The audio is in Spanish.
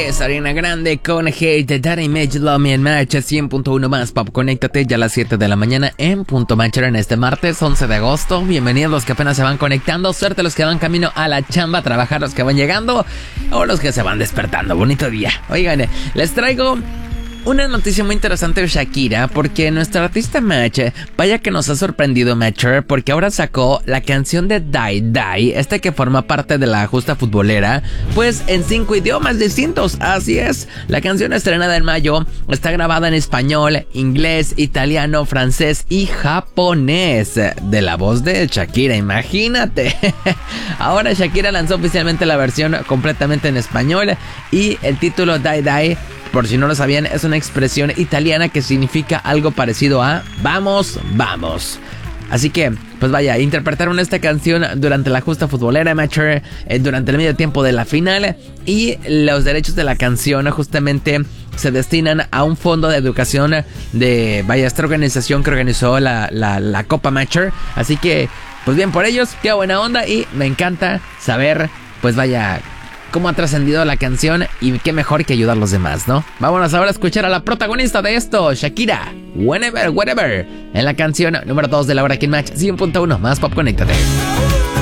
es Ariana Grande con Hate the Daddy Made You Love Me en Match 100.1 más Pop. Conéctate ya a las 7 de la mañana en Punto Matcher en este martes 11 de agosto. Bienvenidos los que apenas se van conectando. Suerte los que van camino a la chamba, a trabajar, los que van llegando o los que se van despertando. Bonito día. Oigan, les traigo una noticia muy interesante de Shakira, porque nuestra artista Match, vaya que nos ha sorprendido Matcher, porque ahora sacó la canción de Die Die, que forma parte de la justa futbolera, pues en 5 idiomas distintos. Así es, la canción estrenada en mayo está grabada en español, inglés, italiano, francés y japonés, de la voz de Shakira, imagínate. Ahora Shakira lanzó oficialmente la versión completamente en español y el título Die Die, por si no lo sabían, es una expresión italiana que significa algo parecido a vamos, vamos. Así que, pues vaya, interpretaron esta canción durante la justa futbolera Matcher, durante el medio tiempo de la final, y los derechos de la canción justamente se destinan a un fondo de educación de, vaya, esta organización que organizó la Copa Matcher. Así que, pues bien por ellos, qué buena onda, y me encanta saber, pues vaya, cómo ha trascendido la canción, y qué mejor que ayudar a los demás, ¿no? Vámonos ahora a escuchar a la protagonista de esto, Shakira, Whenever, Wherever, en la canción número 2 de la hora aquí en Match 100.1 más Pop. Conéctate.